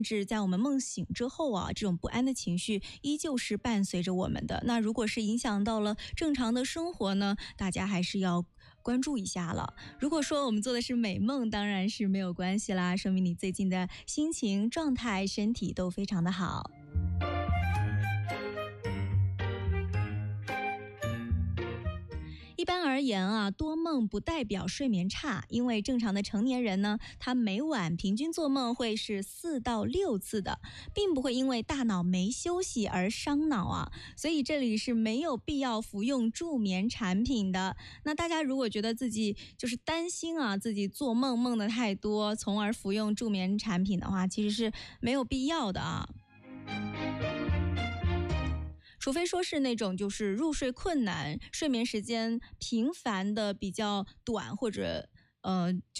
至在我们梦醒之后啊，这种不安的情绪依旧是伴随着我们的。那如果是影响到了正常的生活呢，大家还是要关注一下了。如果说我们做的是美梦，当然是没有关系啦，说明你最近的心情、状态、身体都非常的好。一般而言啊，多梦不代表睡眠差，因为正常的成年人呢，他每晚平均做梦会是4到6次的，并不会因为大脑没休息而伤脑啊，所以这里是没有必要服用助眠产品的。那大家如果觉得自己就是担心啊，自己做梦梦得太多，从而服用助眠产品的话，其实是没有必要的啊。除非说是那种就是入睡困难，睡眠时间频繁的比较短，或者